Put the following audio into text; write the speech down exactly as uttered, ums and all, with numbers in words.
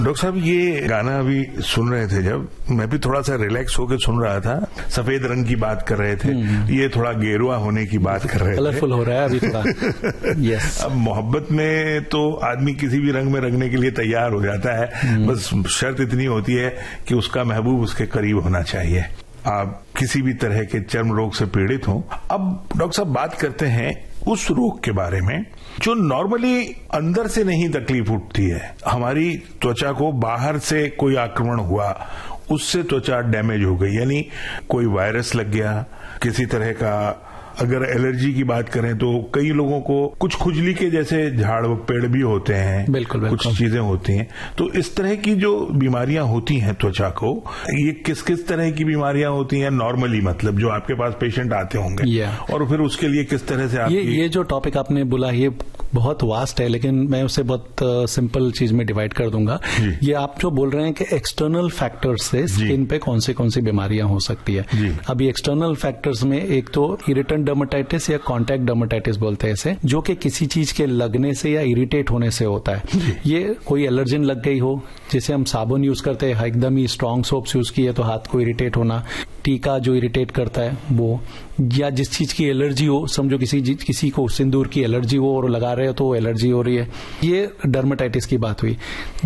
Doctor साहब, ये गाना अभी सुन रहे थे जब, मैं भी थोड़ा सा रिलैक्स होकर सुन रहा था। सफेद रंग की बात कर रहे थे, ये थोड़ा गेरुआ होने की बात कर रहे थे। कलरफुल हो रहा है अभी थोड़ा। यस। अब मोहब्बत में तो आदमी किसी भी रंग में रंगने के लिए तैयार हो जाता है, बस शर्त इतनी होती है कि उसका महबूब उसके करीब होना चाहिए। आप किसी भी तरह के चर्म रोग से पीड़ित हो। अब डॉक्टर साहब बात करते हैं उस रोग के बारे में जो नॉर्मली अंदर से नहीं तकलीफ उठती है। हमारी त्वचा को बाहर से कोई आक्रमण हुआ, उससे त्वचा डैमेज हो गई, यानी कोई वायरस लग गया, किसी तरह का, अगर एलर्जी की बात करें तो कई लोगों को कुछ खुजली के जैसे झाड़ पेड़ भी होते हैं, बिल्कुल, बिल्कुल। कुछ चीजें होती हैं। तो इस तरह की जो बीमारियां होती हैं त्वचा को, ये किस किस तरह की बीमारियां होती हैं नॉर्मली, मतलब जो आपके पास पेशेंट आते होंगे, yeah. और फिर उसके लिए किस तरह से आपकी... ये ये जो टॉपिक आपने बोला ये बहुत वास्ट है, लेकिन मैं उसे बहुत सिंपल uh, चीज में डिवाइड कर दूंगा। ये आप जो बोल रहे हैं कि एक्सटर्नल फैक्टर्स से स्किन पे कौन से कौन सी बीमारियां हो सकती है। अभी एक्सटर्नल फैक्टर्स में एक तो इरिटेंट डर्मेटाइटिस या कॉन्टैक्ट डर्मेटाइटिस बोलते हैं इसे, जो कि किसी चीज के लगने से या इरिटेट होने से होता है। ये कोई एलर्जिन लग गई हो, जैसे हम साबुन यूज करते हैं, एकदम ही स्ट्रॉन्ग सोप्स यूज किए तो हाथ को इरिटेट होना, टीका जो इरिटेट करता है वो, या जिस चीज की एलर्जी हो, समझो किसी किसी को सिंदूर की एलर्जी हो और लगा रहे हो तो एलर्जी हो रही है, ये डर्मेटाइटिस की बात हुई।